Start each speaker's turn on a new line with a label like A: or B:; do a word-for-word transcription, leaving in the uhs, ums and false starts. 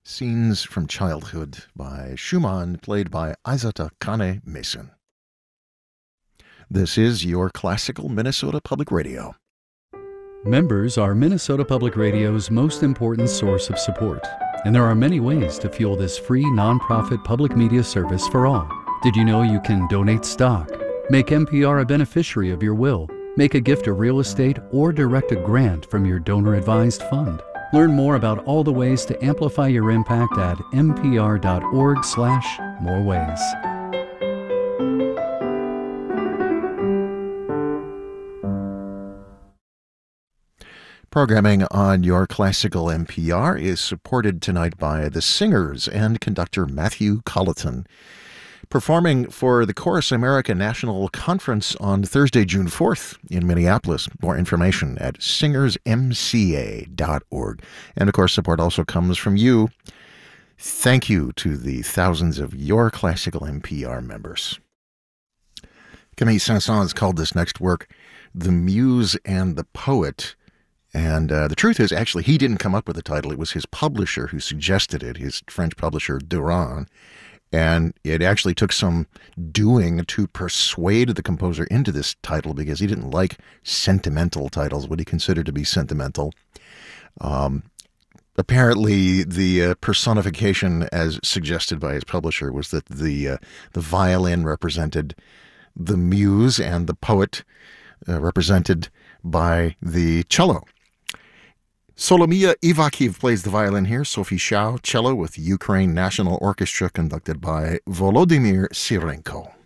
A: Scenes from Childhood by Schumann, played by Aizata Kane Mason. This is your classical Minnesota Public Radio.
B: Members are Minnesota Public Radio's most important source of support, and there are many ways to fuel this free nonprofit public media service for all. Did you know you can donate stock, make N P R a beneficiary of your will, make a gift of real estate, or direct a grant from your donor-advised fund? Learn more about all the ways to amplify your impact at npr.org slash more ways.
A: Programming on your classical N P R is supported tonight by the singers and conductor Matthew Colleton, performing for the Chorus America National Conference on Thursday, June fourth in Minneapolis. More information at singers m c a dot org. And of course, support also comes from you. Thank you to the thousands of your classical N P R members. Camille Saint-Saëns called this next work The Muse and the Poet. And uh, the truth is, actually, he didn't come up with the title. It was his publisher who suggested it, his French publisher, Durand. And it actually took some doing to persuade the composer into this title because he didn't like sentimental titles, what he considered to be sentimental. Um, apparently, the uh, personification, as suggested by his publisher, was that the uh, the violin represented the muse and the poet uh, represented by the cello. Solomia Ivakiv plays the violin here. Sophie Shao, cello with Ukraine National Orchestra, conducted by Volodymyr Sirenko.